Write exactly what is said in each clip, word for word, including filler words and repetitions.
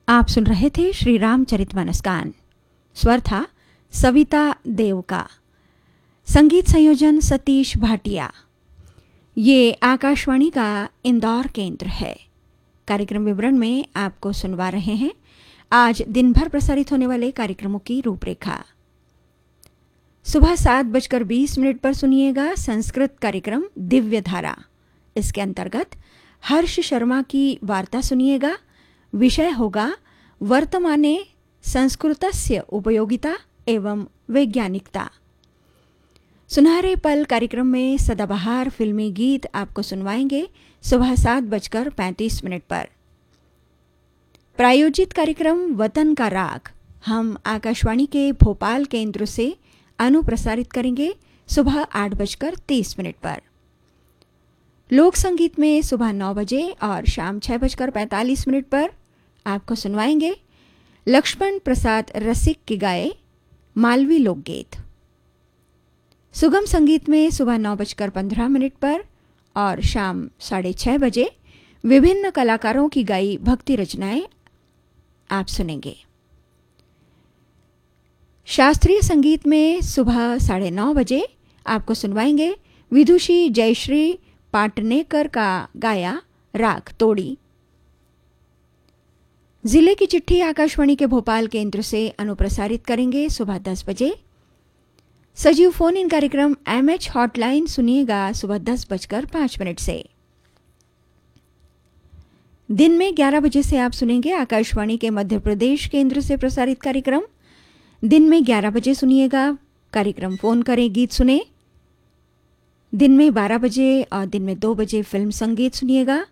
आप सुन रहे थे श्री रामचरितमानस गान। स्वर था सविता देव का, संगीत संयोजन सतीश भाटिया। ये आकाशवाणी का इंदौर केंद्र है। कार्यक्रम विवरण में आपको सुनवा रहे हैं आज दिन भर प्रसारित होने वाले कार्यक्रमों की रूपरेखा। सुबह सात बजकर बीस मिनट पर सुनिएगा संस्कृत कार्यक्रम दिव्य धारा। इसके अंतर्गत हर्ष शर्मा की वार्ता सुनिएगा। विषय होगा वर्तमाने संस्कृतस्य उपयोगिता एवं वैज्ञानिकता। सुनहरे पल कार्यक्रम में सदाबहार फिल्मी गीत आपको सुनवाएंगे सुबह सात बजकर पैंतीस मिनट पर। प्रायोजित कार्यक्रम वतन का राग हम आकाशवाणी के भोपाल केंद्र से अनुप्रसारित करेंगे सुबह आठ बजकर तीस मिनट पर। लोक संगीत में सुबह नौ बजे और शाम छः बजकर पैंतालीस मिनट पर आपको सुनवाएंगे लक्ष्मण प्रसाद रसिक की गाए मालवी लोकगीत। सुगम संगीत में सुबह नौ बजकर पंद्रह मिनट पर और शाम साढ़े छः बजे विभिन्न कलाकारों की गाई भक्ति रचनाएं आप सुनेंगे। शास्त्रीय संगीत में सुबह साढ़े नौ बजे आपको सुनवाएंगे विदुषी जयश्री पाटनेकर का गाया राग तोड़ी। जिले की चिट्ठी आकाशवाणी के भोपाल केंद्र से अनुप्रसारित करेंगे सुबह दस बजे। सजीव फोन इन कार्यक्रम एमएच हॉटलाइन सुनिएगा सुबह दस बजकर पाँच मिनट से। दिन में ग्यारह बजे से आप सुनेंगे आकाशवाणी के मध्य प्रदेश केंद्र से प्रसारित कार्यक्रम। दिन में ग्यारह बजे सुनिएगा कार्यक्रम फोन करें गीत सुने। दिन में बारह बजे और दिन में दो बजे फिल्म संगीत सुनिएगा।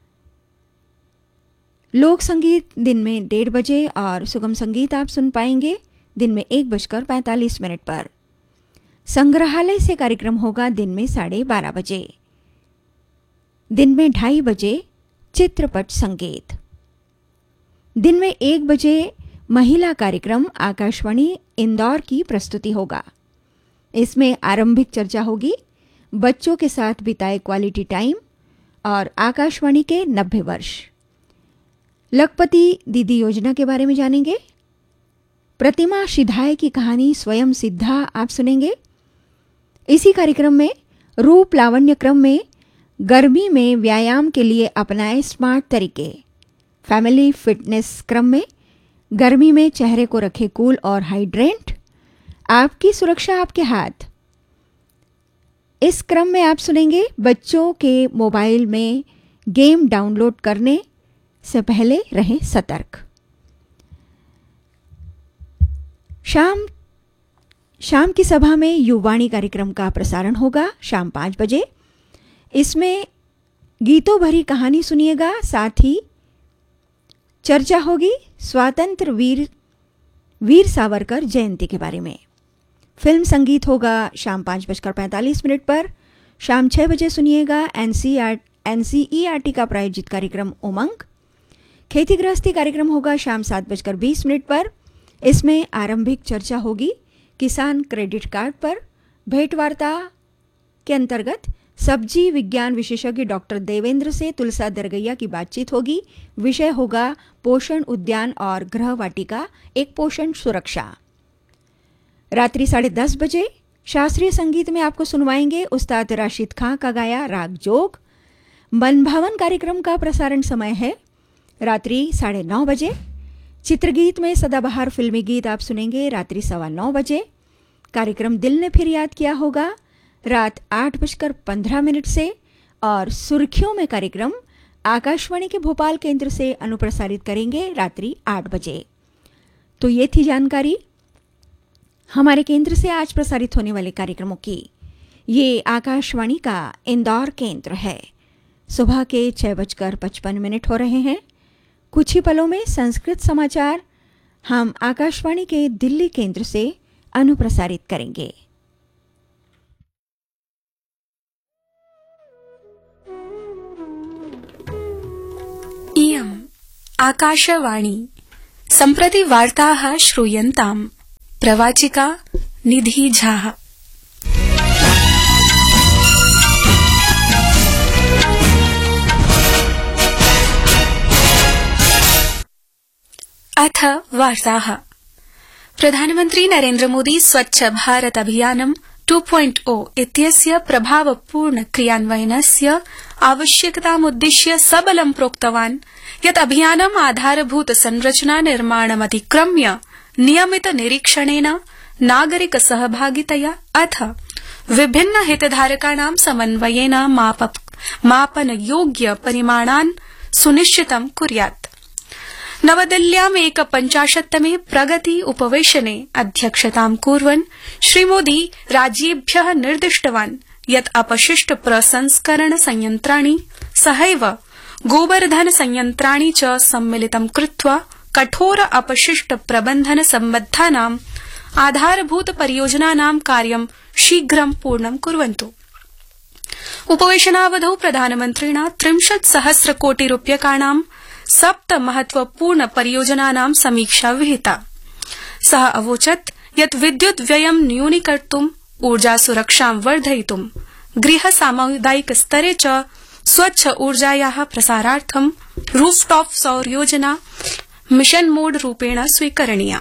लोक संगीत दिन में डेढ़ बजे और सुगम संगीत आप सुन पाएंगे दिन में एक बजकर पैंतालीस मिनट पर। संग्रहालय से कार्यक्रम होगा दिन में साढ़े बारह बजे। दिन में ढाई बजे चित्रपट संगीत। दिन में एक बजे महिला कार्यक्रम आकाशवाणी इंदौर की प्रस्तुति होगा। इसमें आरंभिक चर्चा होगी बच्चों के साथ बिताए क्वालिटी टाइम और आकाशवाणी के नब्बे वर्ष। लखपति दीदी योजना के बारे में जानेंगे। प्रतिमा शिधाय की कहानी स्वयं सिद्धा आप सुनेंगे। इसी कार्यक्रम में रूप लावण्य क्रम में गर्मी में व्यायाम के लिए अपनाए स्मार्ट तरीके। फैमिली फिटनेस क्रम में गर्मी में चेहरे को रखे कूल और हाइड्रेंट। आपकी सुरक्षा आपके हाथ। इस क्रम में आप सुनेंगे बच्चों के मोबाइल में गेम डाउनलोड करने से पहले रहें सतर्क। शाम शाम की सभा में युवाणी कार्यक्रम का प्रसारण होगा शाम पाँच बजे। इसमें गीतों भरी कहानी सुनिएगा। साथ ही चर्चा होगी स्वातंत्र वीर वीर सावरकर जयंती के बारे में। फिल्म संगीत होगा शाम पाँच बजकर पैंतालीस मिनट पर। शाम छः बजे सुनिएगा एनसीआर एनसीईआरटी का प्रायोजित कार्यक्रम उमंग। खेती गृहस्थी कार्यक्रम होगा शाम सात बजकर बीस मिनट पर। इसमें आरंभिक चर्चा होगी किसान क्रेडिट कार्ड पर। भेंटवार्ता के अंतर्गत सब्जी विज्ञान विशेषज्ञ डॉक्टर देवेंद्र से तुलसा दरगैया की बातचीत होगी। विषय होगा पोषण उद्यान और गृह वाटिका एक पोषण सुरक्षा। रात्रि साढ़े दस बजे शास्त्रीय संगीत में आपको सुनवाएंगे उस्ताद राशिद खां का गाया राग जोग। मन भवन कार्यक्रम का प्रसारण समय है रात्रि साढ़े नौ बजे। चित्रगीत में सदाबहार फिल्मी गीत आप सुनेंगे रात्रि सवा नौ बजे। कार्यक्रम दिल ने फिर याद किया होगा रात आठ बजकर पंद्रह मिनट से। और सुर्खियों में कार्यक्रम आकाशवाणी के भोपाल केंद्र से अनुप्रसारित करेंगे रात्रि आठ बजे। तो ये थी जानकारी हमारे केंद्र से आज प्रसारित होने वाले कार्यक्रमों की। ये आकाशवाणी का इंदौर केंद्र है। सुबह के छः बजकर पचपन मिनट हो रहे हैं। कुछ ही पलों में संस्कृत समाचार हम आकाशवाणी के दिल्ली केंद्र से अनुप्रसारित करेंगे। इयम् आकाशवाणी सम्प्रति वार्ताः श्रूयन्ताम्। प्रवाचिका निधि झा। अथ वार्ताः। प्रधानमन्त्री नरेन्द्र मोदी स्वच्छ भारत अभियानं टू पॉइंट ओ इत्यस्य प्रभावपूर्ण क्रियान्वयनस्य आवश्यकतामुद्दिश्य सबलं प्रोक्तवान् यत् अभियानम् आधारभूत संरचना निर्माणमतिक्रम्य नियमित निरीक्षणेन नागरिक सहभागितया अथ विभिन्न हितधारकाणां समन्वयेन मापनयोग्य परिमाणान् सुनिश्चितं कुर्यात्। नवदिल्ल्याम् एकपञ्चाशत्तमे प्रगति उपवेशने अध्यक्षतां कुर्वन् श्रीमोदी राज्येभ्यः निर्दिष्टवान् यत् अपशिष्ट प्रसंस्करण संयन्त्राणि सहैव गोबर्धन संयन्त्राणि च सम्मिलितं कृत्वा कठोर अपशिष्ट प्रबन्धन सम्बद्धानाम् आधारभूत परियोजनानां कार्यं शीघ्रं पूर्णं कुर्वन्तु। उपवेशनावधौ प्रधानमन्त्रिणा त्रिंशत् सहस्र कोटि रूप्यकाणां सप्त महत्वपूर्ण परियोजनानां समीक्षा विहिता। सः अवोचत् यत् विद्युत् व्ययं न्यूनीकर्तुम्, ऊर्जा सुरक्षां वर्धयितुं, गृह सामुदायिक स्तरे च स्वच्छ ऊर्जायाः प्रसारार्थं रूफटॉप सौर योजना मिशन मोड रूपेण स्वीकरणीया।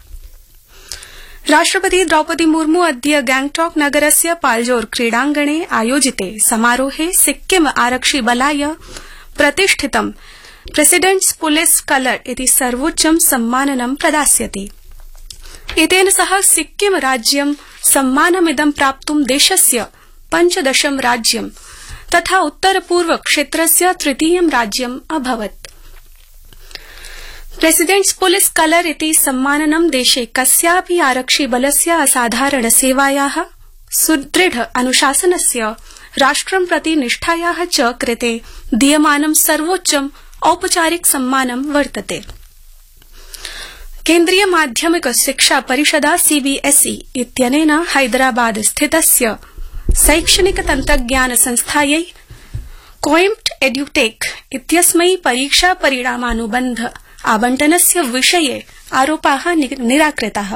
राष्ट्रपति द्रौपदी मुर्मू अद्य गैंगटॉक नगरस्य पाल्जोर क्रीडांगणे आयोजिते समारोहे सिक्किम आरक्षि बलाय प्रतिष्ठितं प्रेसिडेंट्स पुलिस कलर इति सर्वोच्चं सम्माननं प्रदास्यति। एतेन सह सिक्किम राज्यं सम्मानमिदं प्राप्तुं देशस्य पञ्चदशं राज्यं तथा उत्तर पूर्व क्षेत्रस्य तृतीयं राज्यम् अभवत्। प्रेसिडेंट्स पुलिस कलर इति सम्माननं देशे कस्यापि आरक्षि बलस्य असाधारण सेवायाः, सुदृढ अनुशासनस्य, राष्ट्रं प्रति निष्ठायाः च कृते दीयमानं सर्वोच्चं औपचारिक सम्मानं वर्तते। केन्द्रीय माध्यमिक शिक्षा परिषदा सीबीएसई इत्यनेन हैदराबाद स्थितस्य शैक्षणिक तन्त्रज्ञान संस्थायै कोइम्प्ट एड्यूटेक इत्यस्मै परीक्षा परिणामानुबन्ध आवंटनस्य विषये आरोपाः निराकृताः।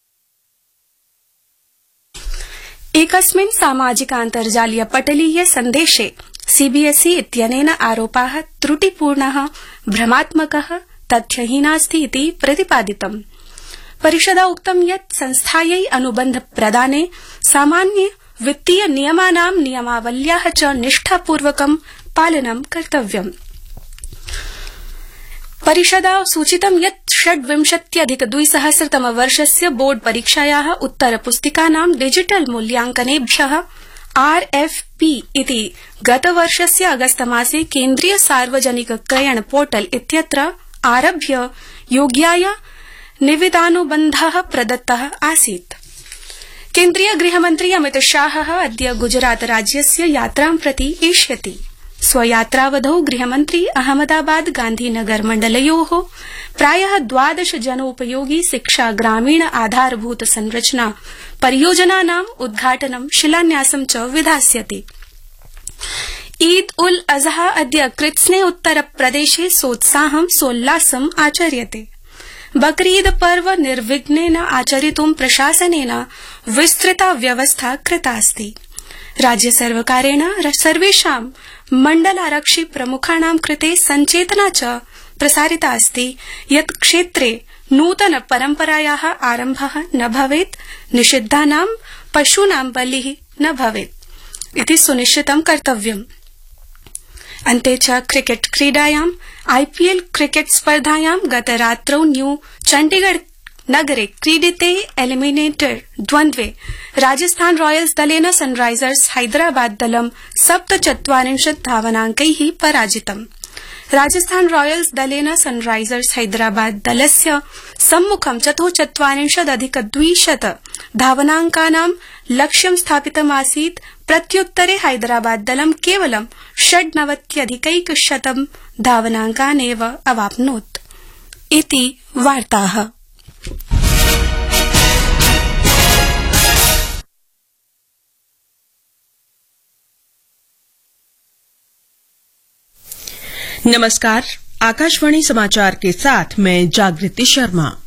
एकस्मिन् सामाजिकान्तर्जालीय पटलीय सन्देशे सीबीएसई इत्यनेन आरोपाः त्रुटिपूर्णः, भ्रमात्मकः, तथ्यहीनास्ति इति प्रतिपादितम्। परिषदा उक्तं यत् संस्थायै अनुबन्ध प्रदाने सामान्य वित्तीय नियमानां नियमावल्याः च निष्ठापूर्वकं पालनं कर्तव्यम्। परिषदा सूचितं यत् षड्विंशत्यधिक द्विसहस्रतम वर्षस्य बोर्ड परीक्षायाः उत्तरपुस्तिकानां डिजिटल मूल्यांकनेभ्यः आरएफपी इति गतवर्षस्य अगस्तमासे केन्द्रीय सार्वजनिक क्रयण पोर्टल इत्यत्र आरभ्य योग्याय निविदानुबन्धः प्रदत्तः आसीत्। केन्द्रीय गृहमन्त्री अमित शाहः अद्य गुजरात राज्यस्य यात्रां प्रति एष्यति। स्वयात्रावधौ गृहमन्त्री अहमदाबाद गांधीनगर मण्डलयोः प्रायः द्वादश जनोपयोगी शिक्षा ग्रामीण आधारभूत संरचना परियोजनानाम् उद्घाटनं शिलान्यासं च विधास्यति। ईद उल अजहा अद्य कृत्स्ने उत्तर प्रदेशे सोत्साहं सोल्लासम् आचर्यते। बकरीद पर्व निर्विघ्नेन आचरितुं प्रशासनेन विस्तृता व्यवस्था कृतास्ति। राज्य सर्वकारेण सर्वेषां मण्डलारक्षि प्रमुखाणां कृते सञ्चेतना च प्रसारिता अस्ति यत् क्षेत्रे नूतन परम्परायाः आरम्भः न भवेत्, निषिद्धानां पशूनां बलिः न भवेत् इति सुनिश्चितं कर्तव्यम्। अन्ते च क्रिकेट क्रीडायां आईपीएल क्रिकेट स्पर्धायां गतरात्रौ न्यू चण्डीगढ़ नगरे क्रीडिते एलिमिनेटर द्वन्द्वे राजस्थान रॉयल्स दलेन सनराइजर्स हैदराबाद दलं सप्तचत्वारिंशत् धावनाङ्कैः पराजितम्। राजस्थान रॉयल्स दलेन सनराइजर्स हैदराबाद दलस्य सम्मुखं चतुश्चत्वारिंशदधिक द्विशत धावनाङ्कानां लक्ष्यं स्थापितमासीत्। प्रत्युत्तरे हैदराबाद दलं केवलं षड्नवत्यधिकैकशतं धावनाङ्कानेव अवाप्नोत्। इति वार्ताः। नमस्कार, आकाशवाणी समाचार के साथ मैं जागृति शर्मा।